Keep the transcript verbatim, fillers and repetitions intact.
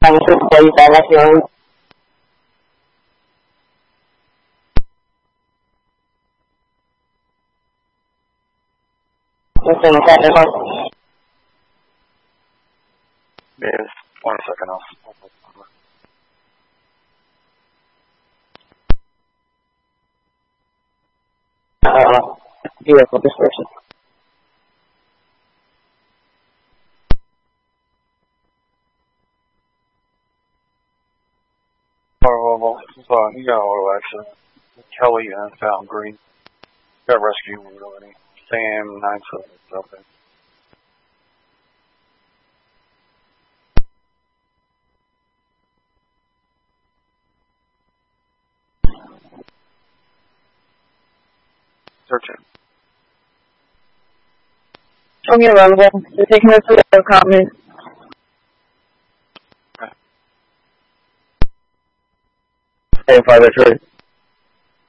Thank you for your information. Listen, technical. Yes, one second. I'll... Uh, vehicle description. Oh, well, so you got auto accident. Kelly and Fountain Green. Got rescue already. Sam nine seven something. Searching. From your level, you're taking us to the comment. Okay. Hey, five, three.